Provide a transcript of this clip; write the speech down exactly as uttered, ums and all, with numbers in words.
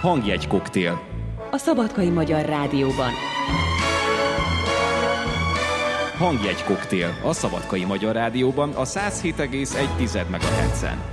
Hangjegy koktél. A Szabadkai Magyar Rádióban. Hangjegy koktél. A Szabadkai Magyar Rádióban a száz hét egész egy megahertzen.